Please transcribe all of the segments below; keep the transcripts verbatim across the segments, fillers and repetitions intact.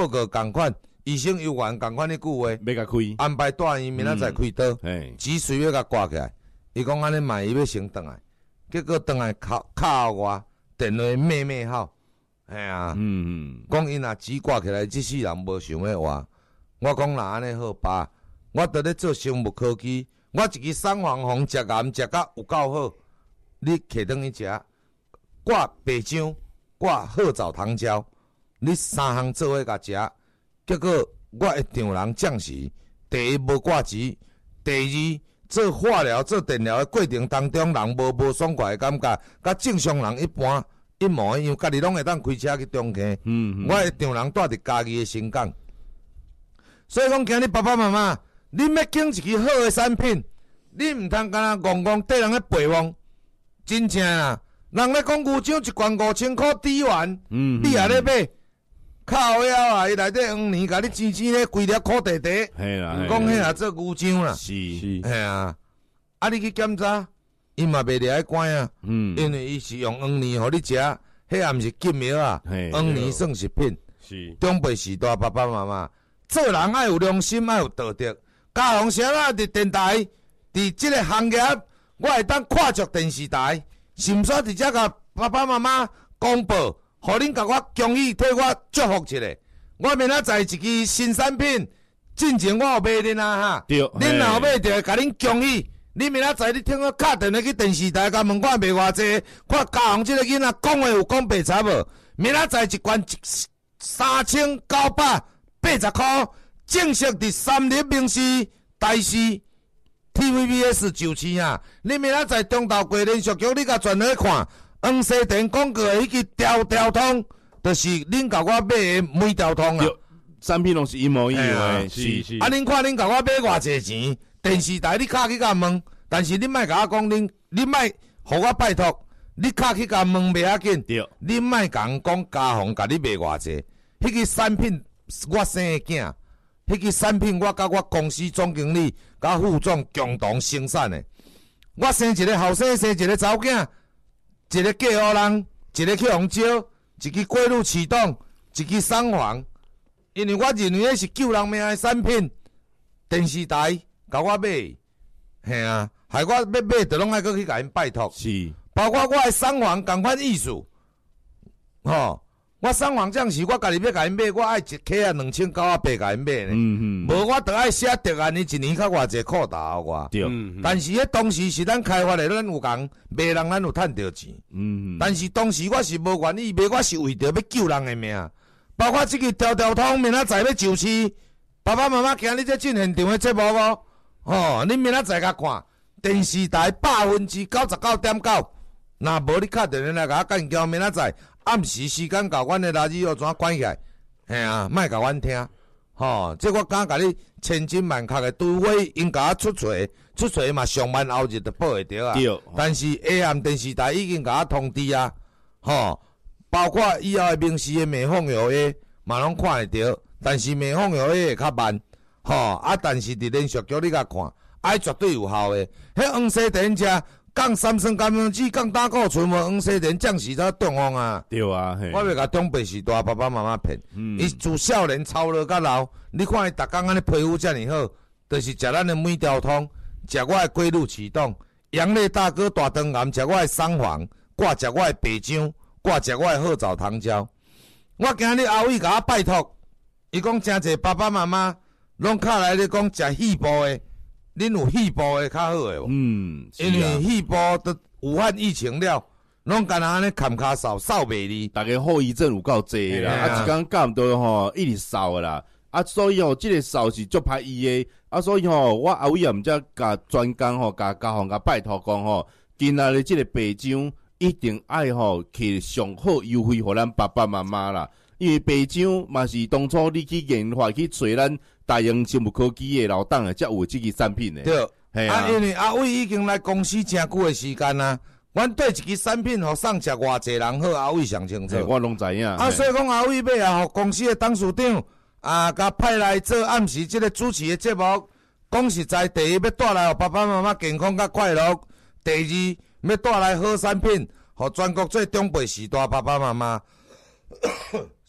报告同款，医生有完同款迄句话， 要甲开， 安排大医明仔载开刀，脊髓要甲挂起来。伊讲安尼卖伊要先转来，结果转来靠靠我电话骂骂好，哎呀，嗯嗯，讲伊若脊挂起来，即世人无想要活。我讲若安尼好吧，我伫咧做生物科技，我一支三黄红食癌食甲有够好，你摕转去食，挂白姜，挂褐藻糖胶，你三项做伙甲食，结果我一场人降时，第一无挂钱，第二做化疗、做电疗的过程当中，人无无爽快的感觉，甲正常人一般一模一样，家己拢会当开车去中坑。嗯，我一场人住伫家己的新港，所以讲今日爸爸妈妈，你要拣一支好的产品，你毋通干那戆戆缀人咧陪望，真正啊！人咧讲牛掌一罐五千块底元，嗯，你也咧买。靠腰啊！伊内底黄泥，甲你钱钱咧规粒苦地地， 系啦， 讲迄啊做牛掌啦， 是是， 系啊，啊你去检查，伊嘛袂掠关啊，嗯，因为伊是用黄泥互你食，迄也毋是金苗啊，黄泥算食品，是长辈时代爸爸妈妈，做人爱有良心，爱有道德。嘉宏先啊，伫电台，伫即个行业，我会当看着电视台，是毋是伫遮甲爸爸妈妈公布？互恁甲我恭喜，替我祝福一下。我明仔载一支新产品，进前我有买恁啊哈。对，恁若有买着，甲恁恭喜。你明仔载你听我敲电话去电视台，甲问看卖偌济，看嘉宏即个囡仔讲话有讲白贼无？明仔载一罐三千九百八十块，正式伫三立名视、台视、T V B S 就市啊！你明仔载中昼过连续剧，你甲转来看。黄西田广告的迄个条条通，就是恁甲我买的每条通啊， 产品拢是一模一样的，是是。 啊，恁看恁甲我买偌济钱，电视台你敲去甲问，但是恁莫甲我讲恁，恁莫互我拜托，你敲去甲问袂要紧，对，恁莫讲讲嘉宏甲你买偌济，迄个产品我生的囝，迄个产品我甲我公司总经理甲副总共同生产的，我生一个后生，生一个查某囝。一个过河人，一个去红招，一支过路启动，一支三黄。因为我认为迄是救人命的产品，电视台甲我买，嘿啊，害我要买，就拢爱搁去甲因拜托。是，包括我的三黄共款意思，吼。我三黄酱是我家己要甲因买，我爱一克啊两千九百八甲因买呢。嗯嗯。无我着爱写特案，你一年较偌济裤大我。对。但是迄当时是咱开发的，咱有讲卖人，咱有趁着钱。嗯嗯。但是当时我是无愿意卖，我是为着要救人的命。包括即个条条通，明仔载要就市，爸爸妈妈今日在进现场的节目无？吼，你明仔载甲看电视台百分之九十九点九。若无你敲电话来甲我干交，明仔载。暗时时间甲阮的垃圾又怎关起来？嘿啊，莫甲阮听，吼！这我敢甲你千真万确的，除非因甲我出锤，出锤嘛上班后日就报会着啊。对。但是 A M 电视台已经甲我通知啊，吼！包括以后的明视的美凤有诶，嘛拢看会着，但是美凤有诶会较慢，吼！啊，但是伫连续剧你甲看，爱绝对有效诶。迄黄西田食。降三酸甘油酯，降胆固醇无黄西田降时才中风啊！对啊，我要甲长辈时代爸爸妈妈骗，伊、嗯、自少年操劳到老，你看伊逐工安尼皮肤遮尔好，就是食咱的每条通，食我的龟鹿启动，杨烈大哥大肠癌食我的三黄，挂食我的白姜，挂食我的褐藻糖胶。我今日阿伟甲我拜托，伊讲真侪爸爸妈妈拢敲来咧讲食细部的。恁有细部的较好诶无？嗯，因为细部都武汉疫情了，拢干那安尼砍骹扫扫袂离， 大家后遗症有够济啦，啊一工干多吼，一直扫啦，啊所以吼，即个扫是足歹医诶，啊所以吼，我阿伟也毋则甲专工吼，甲嘉宏甲拜托讲吼，今仔日即个白姜一定爱吼去上好优惠互咱爸爸妈妈啦，因为白姜嘛是当初你去研发去找咱。大英生物科技的老党诶，才有即个产品诶。对，啊， 因为阿伟已经来公司真久诶时间啦，阮对一支产品互送食偌济人好，阿伟上清楚。 我拢知影。 啊，所以讲阿伟要啊，互公司诶董事长啊，甲派来做暗时即个主持诶节目。讲实在，第一要带来互爸爸妈妈健康甲快乐；第二要带来好产品，互全国最长辈时代爸爸妈妈。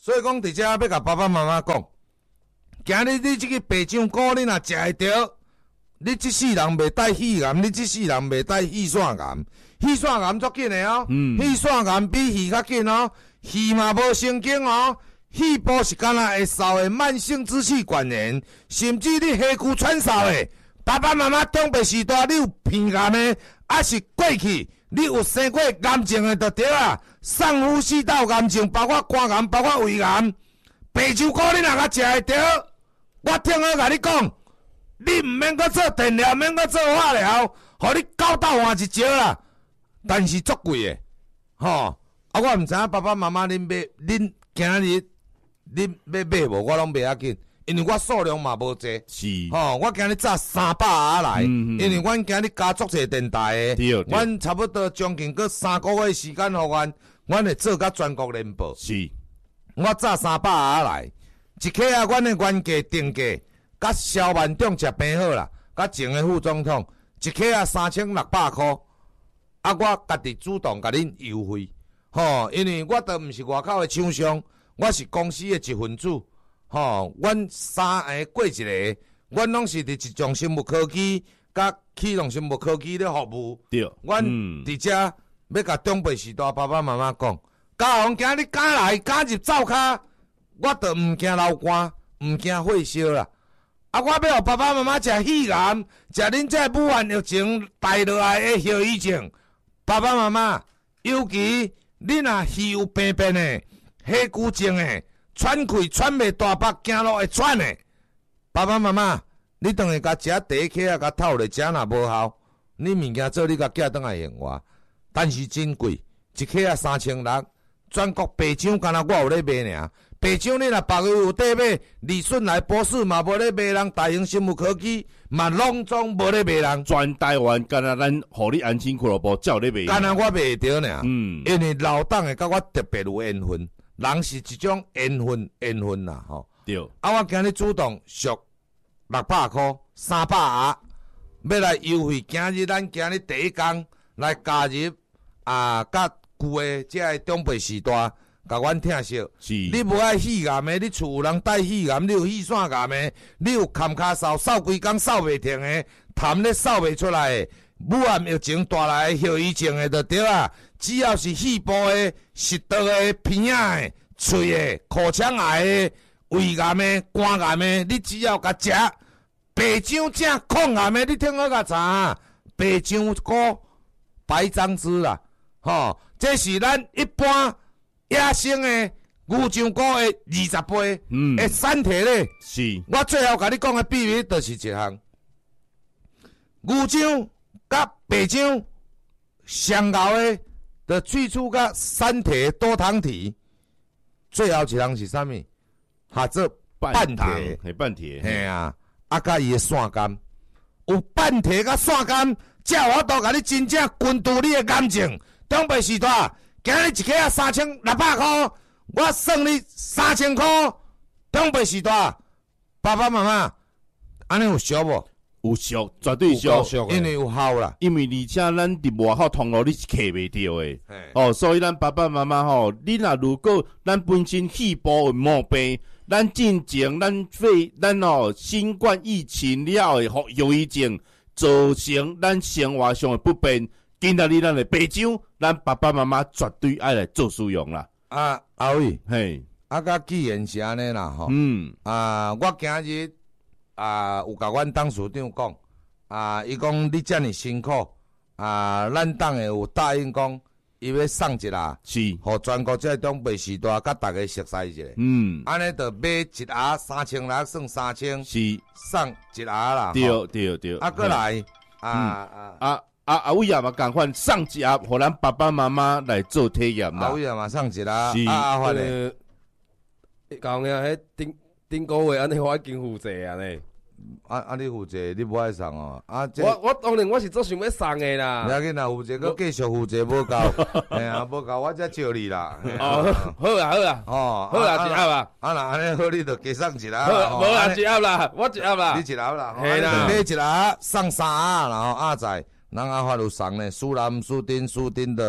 所以讲，伫遮要甲爸爸妈妈讲，今日你即个白酱菇，你若食会着，你即世人袂带肺癌，你即世人袂带肺腺癌，肺腺癌足紧的哦， 嗯， 肺腺癌比肺较紧哦，肺嘛无神经哦，肺部是干那会烧的慢性支气管炎，甚至你下躯喘哨的，爸爸妈妈长辈时代你有鼻癌的，还是过去你有生过癌症的就对啊，上呼吸道癌症，包括肝癌，包括胃癌，白酒菇你若甲食会着，我听我甲你讲，你毋免搁做电疗，毋免搁做化疗，互你九斗换一招啦，但是足贵的，吼、哦，啊我毋知影爸爸妈妈恁买，恁今日恁要买无，我拢袂要紧，因为我数量嘛无济， 是， 吼、哦，我今日炸三百盒来，嗯嗯因为阮今日加足侪电台的，阮差不多将近搁三个月时间互阮，阮会做甲全国联播， 是， 我炸三百盒来，一克啊，阮的原价定价，甲萧万长食平好啦，甲前的副总统，一克啊三千六百箍，啊我家己主动甲恁优惠，吼，因为我都毋是外口的厂商，我是公司的一份子。吼，阮三个过一个，阮拢是伫一种生物科技、甲启动生物科技咧服务。 对， 阮伫遮要甲长辈时代爸爸妈妈讲，家红今日赶来赶入灶骹，我着毋惊流汗，毋惊火烧啦。啊，我要互爸爸妈妈食肺癌，食恁这武汉疫情带落来的后遗症。爸爸妈妈，尤其你若肺有病变的、血骨症的。喘气喘袂大腹，走路会喘的。爸爸妈妈，你当下甲食第一克啊，甲透咧食若无效，你物件做你甲寄倒来用我，但是真贵，一克啊三千六，全国白酱敢若我有咧卖尔。白酱你若别个有得买，李顺来博士嘛无咧卖人，大型生物科技嘛拢总无咧卖人。 全台湾敢若咱互你安心俱乐部才有咧卖。 敢若我卖着尔， 嗯， 因为老党诶甲我特别有缘分。人是一种缘分，缘分啦，吼。 对。 啊，我今日主动俗六百箍，三百盒，要来优惠。今日咱今日第一天来加入啊，甲旧诶即个长辈时代，甲阮听惜。 是。 你无爱肺癌诶，你厝有人带肺癌，你有肺腺癌诶，你有坎骹扫扫规工扫袂停诶，痰咧扫袂出来诶，武汉疫情带来后遗症诶，就对啊。只要是肺部的、食道的、鼻仔的、喙的、口腔癌的、胃癌的、肝癌的，你只要甲食白姜正抗癌的，你听我甲查，白姜菇、白樟枝啦，吼，这是咱一般野生的牛樟菇的二十倍，嗯，的产体咧。 是。 我最后甲你讲的秘密，就是一项，牛樟甲白姜上熬的。的去除个三铁多糖体，最后一项是啥物？合做半铁， 系半铁， 嘿啊，啊甲伊的腺苷，有半铁甲腺苷，才有法度甲你真正根除你的癌症。长辈时代，今日一克啊三千六百箍，我算你三千箍。长辈时代，爸爸妈妈，安尼有俗无？ 有俗，绝对俗， 因为有效啦。 因为而且咱伫外口通路你是客袂着诶，哦，所以咱爸爸妈妈吼，你若如果咱本身肺部有毛病，咱进前咱肺咱哦新冠疫情了诶后后遗症，造成咱生活上诶不便，今仔日咱诶白酒，咱爸爸妈妈绝对爱来做使用啦。 啊，阿伟， 嘿， 啊，甲既然是安尼啦，吼， 嗯， 啊，我今日。啊，有甲阮董事长讲，啊，伊讲你遮尔辛苦，啊，咱党诶有答应讲，伊要送一啦， 是， 互全国这长辈时代甲大家熟悉一下， 嗯， 安尼着买一盒三千六，算三千， 是， 送一盒啦， 对对对， 啊，过来，啊啊啊啊啊伟啊嘛，赶快送一盒，互咱爸爸妈妈来做体验啦， 啊伟啊嘛送一盒， 是， 啊发咧， 讲呀，迄顶。顶个月安尼我已经负责啊呢， 啊啊你负责，你无爱送哦，啊我我当然我是做想要送的啦， 你要紧啦，负责，佮继续负责无够，哎呀无够，我才招你啦。 哦，好啦好啦，哦，好啦一盒啦， 啊那安尼好，你就加送一盒， 无啦一盒啦，我一盒啦， 你一盒啦， 系啦， 买一盒送三盒，然后阿仔，咱阿发有送呢，苏南苏丁苏丁的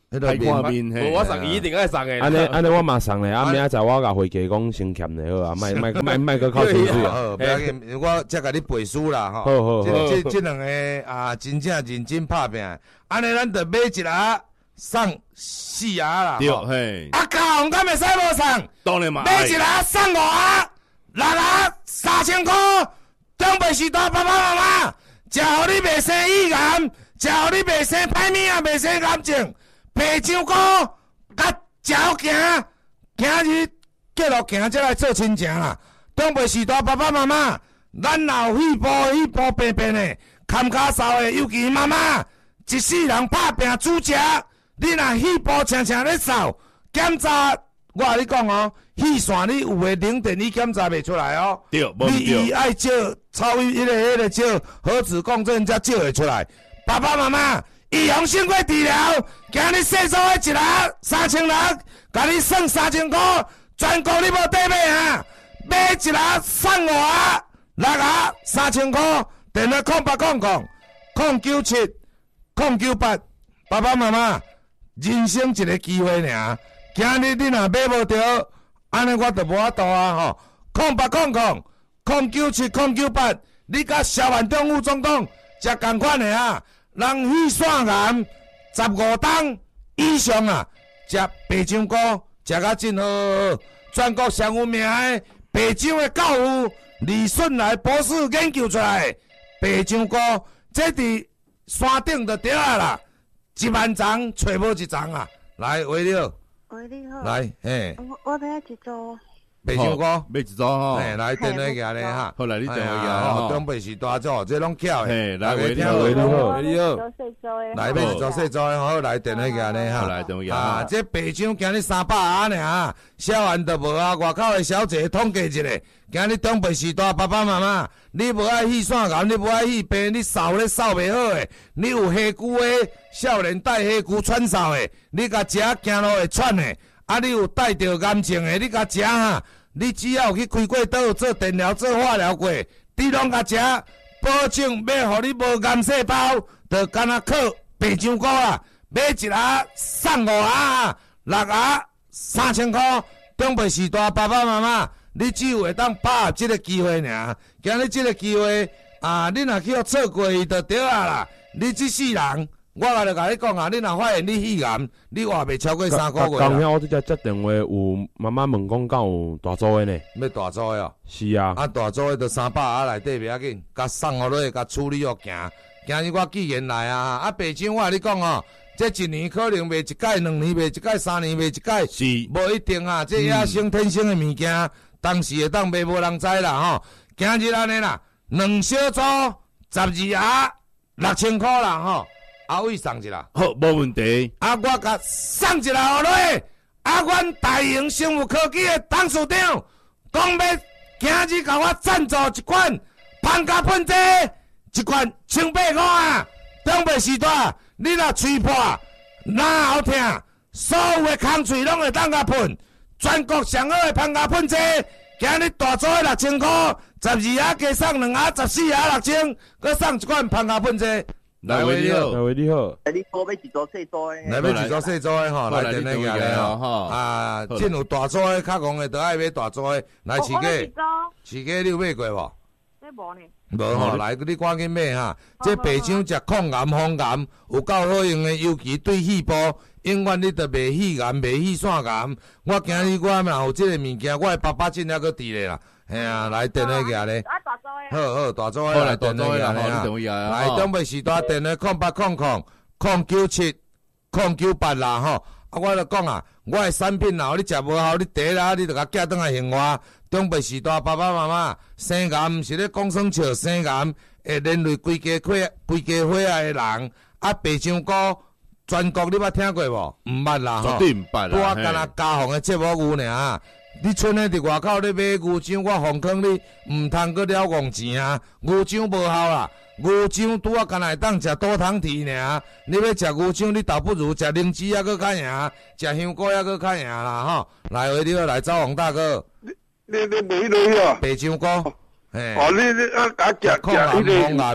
歹看面嘿。 我送伊一定爱送诶。 安尼安尼我嘛送咧，啊明仔载我甲回家讲先欠咧好啊，莫莫莫莫个靠情绪啊。 不要紧，我再甲你背书啦吼。 好好好。 这这这两个啊，真正认真拍拼，安尼咱着买一个送四牙啦。 对，嘿。 啊，嘉宏敢会使无送？ 当然嘛。 买一个送五牙，六牙三千块。长辈时代爸爸妈妈，食互你袂生胃癌，食互你袂生歹物啊，袂生癌症。白香菇，甲鸟行，今日继续行，才来做亲情啦。长辈时代爸爸妈妈，咱若有血部血部病病的，坎骹扫的，尤其妈妈，一世人拍拼煮食，你若血部常常咧扫，检查，我甲你讲哦，血线你有诶零点你检查袂出来哦。 对，无你对。 伊爱照超越迄个迄个照核磁共振才照会出来。爸爸妈妈。预防性过治疗，今日细数的一人三千六，甲你算三千块，全国你无得买啊！买一人送五啊，六啊三千块，电话空八空空空九七空九八，爸爸妈妈，人生一个机会尔，今日你若买无着，安尼我就无法度啊吼！空八空空空九七空九八，你甲萧万中副总统才同款的啊！人血栓癌十五档以上啊，食白香菇食甲真好，全国上有名的白酒的教父李顺来博士研究出来的白香菇，这伫山顶就对啊啦，一万丛找无一丛啊！来，维了， 喂，你好， 来，嘿， 我我要一组白香菇， 买一组吼。 嘿，来电话行咧哈。 好来，你电话行吼， 吼。 长辈是大组，这拢巧的。 嘿，来， 喂， 你好， 喂，你好， 你好。 来，买一组细组的好，来电话行咧哈。 来电话行。 啊，这白箱今日三百啊尔，小完都无啊，外口的小姐统计一下，今日长辈时代爸爸妈妈，你无爱血栓癌，你无爱血病，你扫咧扫袂好的，你有黑姑的，少年带黑姑喘哨的，你甲食行路会喘的，啊，你有带着癌症的，你甲食哈。你只要有去开过刀、做电疗、做化疗过，你拢甲食，保证要互你无癌细胞，就干那靠白香菇啊！买一盒送五盒，六盒三千块。长辈时代爸爸妈妈，你只有会当把握这个机会尔。今日这个机会啊，你若去互错过伊就对啊啦。你这世人。我来就甲你讲啊，你若发现你血癌，你活袂超过三个月啦。 刚刚我即只接电话有妈妈问讲，敢有大组的呢？ 要大组的哦。 是啊。 啊，大组的就三百啊内底袂要紧，甲送互落，甲处理好行。今日我既然来啊，啊白酒我甲你讲哦，这一年可能卖一届，两年卖一届，三年卖一届， 是无一定啊。这野生天生的物件，当时会当卖无人知啦吼。今日安尼啦，两小组十二盒六千块啦吼。阿伟送一啦， 好，无问题。 啊，我甲送一啦，落去。啊，阮大营生物科技的董事长讲要今日甲我赞助一款芳加喷剂，一款千八块啊。长辈时代，你若喙破、哪好听，所有的空喙拢会当甲喷。全国上好的芳加喷剂，今日大组的六千块，十二盒加送两盒，十四盒六千，佮送一款芳加喷剂。 来，喂，你好， 来，喂，你好。 哎，你多买一组细组的， 来买一组细组的吼，来电那个咧吼，啊，真有大组的，较戆的，都爱买大组的。来，饲鸡，饲鸡你有买过无？ 这无呢。 无吼，来，你赶紧买哈。这白香食抗癌、防癌有够好用的，尤其对血部，永远你着袂血癌、袂血栓癌。我今日我若有这个物件，我的爸爸真还搁伫咧啦。嘿啊，来电话个咧。 啊，大组的。 好好，大组的来电话个咧哈。来，长辈时代电话空八空空空九七空九八啦吼。啊，我著讲啊，我的产品若你食无好，你第一啦，你著甲寄转来还我。长辈时代爸爸妈妈生癌毋是咧讲生笑，生癌会连累规家伙规家伙仔的人。啊，白香菇全国你捌听过无？毋捌啦吼。 绝对毋捌啦。 我干那家访的节目有尔。你剩诶伫外口咧买牛樟，我奉劝你毋通搁了戆钱啊！牛樟无效啦，牛樟拄啊，干那会当食多糖体尔。你要食牛樟，你倒不如食灵芝还搁较赢，食香菇还搁较赢啦吼！来，回你来找王大哥。 你你你买落去啊？ 白香菇，嘿。 哦，你你啊，甲食抗癌防癌诶，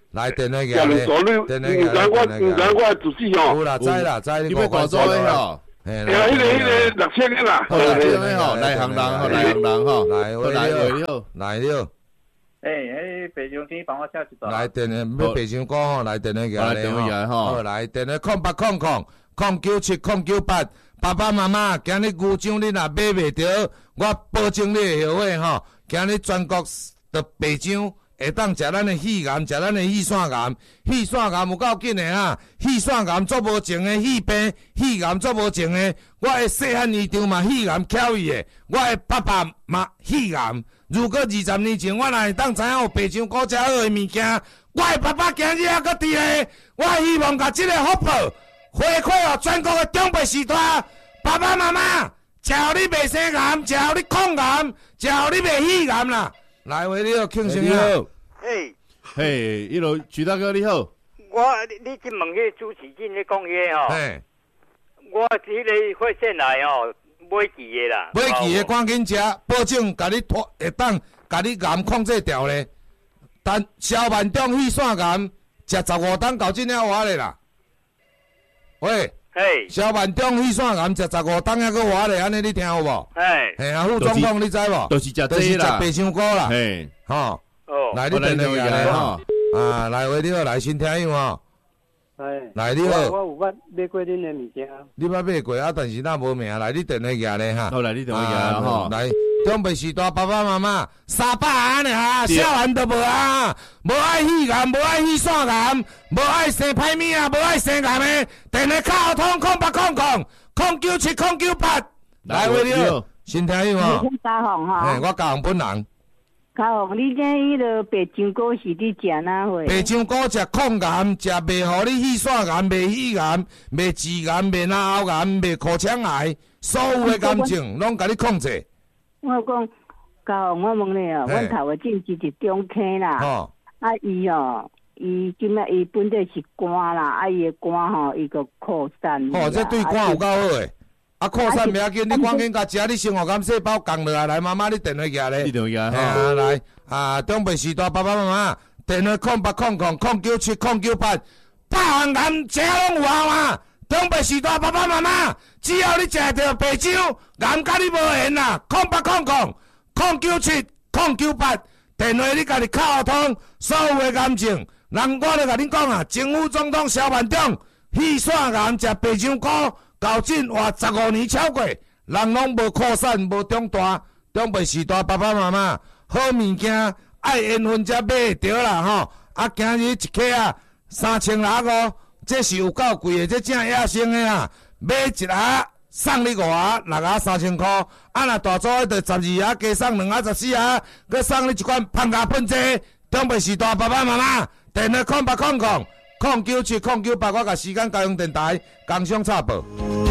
来电话廿个咧， 两组你电话唔敢我唔敢我自己吼。 有啦，知啦，知你要广州的吼， 嘿， 哎呀，迄个迄个六千个啦。 好啦，这样吼，来行人吼，来行人吼， 来， 好来喂你好， 来了。 诶，迄北上天帮我写一段。 来电话要白想讲吼，来电话个来电话个吼， 好来电话空八空空空九七空九八，爸爸妈妈，今日牛掌你若买袂着，我保证你会后悔吼。今日全国的白掌会当食咱的细岩，食咱的细线岩，细线岩有够紧的啊！细线岩做无情的，细病细岩做无情的，我的细汉院长嘛细岩巧伊的，我的爸爸嘛细岩。如果二十年前我若会当知影有白掌果遮好的物件，我的爸爸今日还搁伫咧，我希望甲即个福报回馈予全国的长辈时代，爸爸妈妈，食你袂生癌，食你抗癌，食你袂细癌啦。来，喂，你好，庆生你好， 嘿， 嘿，一路徐大哥你好， 我你你即问迄主持人咧讲迄吼， 嘿， 我迄个火线来吼。买记的啦， 买记的赶紧食，保证甲你拖会当甲你癌控制掉咧。但消万中细线癌食十五档搞真了活咧啦。喂， 嘿， 消万中细线癌食十五档还搁活咧，安尼你听有无？ 嘿， 嘿啊，副总统你知无？ 都是食就是食这啦， 白香菇啦， 嘿， 吼， 哦， 来你电话来吼，啊，来喂你好，来先听用吼。来你好， 我有捌买过恁的物件。 你捌买过啊？但是咱无名。来，你电话举咧哈。 好来，你电话举吼。 来，长辈时代爸爸妈妈三百安尼哈，少年都无啊，无爱细癌，无爱细线癌，无爱生歹物啊，无爱生癌的，电话卡通空八空空空九七空九八。来，喂你好，先听用吼。 嘉宏吼， 嘿，我嘉宏本人。 嘉宏，你这迄个白酱果是你食哪货？ 白酱果食抗癌，食袂互你细线癌、袂细癌、袂痔癌、袂脑喉癌、袂口腔癌，所有的癌症拢甲你控制。 我讲嘉宏，我问你哦，阮头个进是一中坑啦， 哦， 啊伊哦，伊今仔伊本地是肝啦，啊伊个肝吼，伊个扩散。 哦，这对肝有够好诶。啊，扩散袂要紧，你赶紧甲食你生活感细胞降落来，来妈妈你电话举咧。 你电话举吼。啊，来啊，长辈时代爸爸妈妈，电话空八空空空九七空九八，百项癌这拢有效啊！长辈时代爸爸妈妈，只要你食着白酒，癌甲你无缘啦，空八空空空九七空九八，电话你家己敲通，所有的癌症，人我咧甲恁讲啊，政府总统萧万长，细线癌食白香菇。到今活十五年超过，人拢无扩散，无长大。长辈时代爸爸妈妈，好物件爱缘分才买着啦吼。啊，今日一克啊三千六哦，这是有够贵的，这正野生的啊。买一盒送你五盒，六盒三千块。啊，若大组的就十二盒，加送两盒十四盒，佮送你一罐胖牙喷剂。长辈时代爸爸妈妈，电话空八空空。空九七空九八，我甲时间交通电台工商插报。